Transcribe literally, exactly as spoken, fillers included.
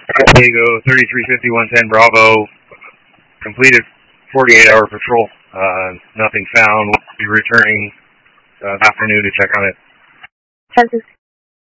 Diego, thirty-three fifty, one ten Bravo, completed forty-eight hour patrol. Uh, nothing found. We'll be returning uh, afternoon to check on it. Census